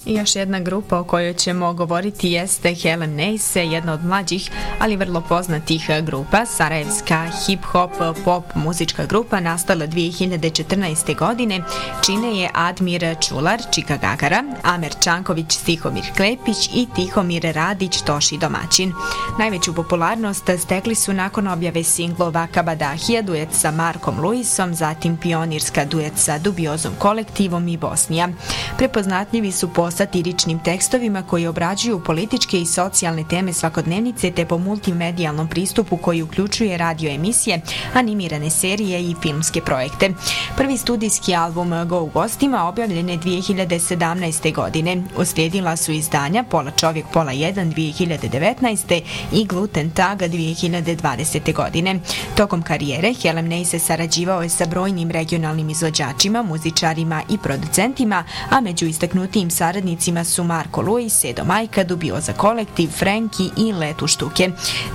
I još jedna grupa o kojoj ćemo govoriti jeste Helen Neise, jedna od mlađih, ali vrlo poznatih grupa. Sarajevska hip-hop pop muzička grupa nastala 2014. godine. Čine je Admir Čular, Čika Gagara, Amer Čanković, Stihomir Klepić i Tihomir Radić, Toši domaćin. Najveću popularnost stekli su nakon objave singlova Kabadahija, duet sa Markom Luisom, zatim Pionirska, duet sa Dubiozom kolektivom i Bosnija. Prepoznatljivi su po satiričnim tekstovima koji obrađuju političke i socijalne teme svakodnevnice te po multimedijalnom pristupu koji uključuje radio emisije, animirane serije i filmske projekte. Prvi studijski album Go u gostima objavljen je 2017. godine. Uslijedila su izdanja Pola čovjek, pola jedan 2019. i Gluten Tag 2020. godine. Tokom karijere Helen Neise sarađivao je sa brojnim regionalnim izvođačima, muzičarima i producentima, a među istaknutijim saradnicima su Marko Luis, Edo Majka, Dubioza kolektiv, Frenki i Letu Štuke.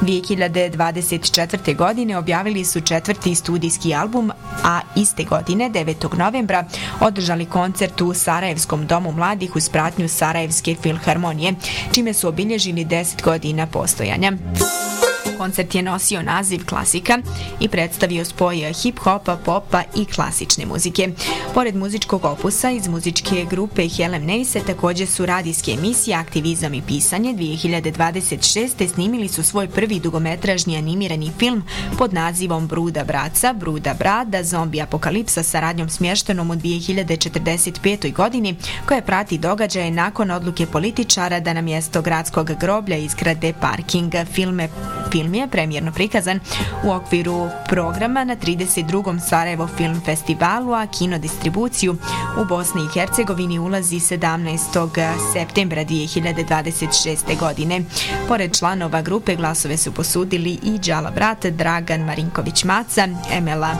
2024. godine objavili su četvrti studijski album, a iste godine, 9. novembra, održali koncert u Sarajevskom domu mladih uz pratnju Sarajevske filharmonije, čime su obilježili 10 godina postojanja. Koncert je nosio naziv Klasika i predstavio spoj hip-hopa, popa i klasične muzike. Pored muzičkog opusa iz muzičke grupe Helen Neise također su radijske emisije Aktivizam i pisanje. 2026. snimili su svoj prvi dugometražni animirani film pod nazivom Bruda braca, Bruda brada, zombi apokalipsa sa radnjom smještenom u 2045. godini koja prati događaje nakon odluke političara da na mjesto gradskog groblja izgrade parking. Film je premijerno prikazan u okviru programa na 32. Sarajevo Film Festivalu, a kinodistribuciju u Bosni i Hercegovini ulazi 17. septembra 2026. godine. Pored članova grupe glasove su posudili i Đala brat, Dragan Marinković Maca, Emela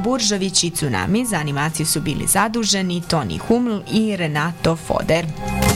Buržović i Tsunami. Za animaciju su bili zaduženi Toni Huml i Renato Foder.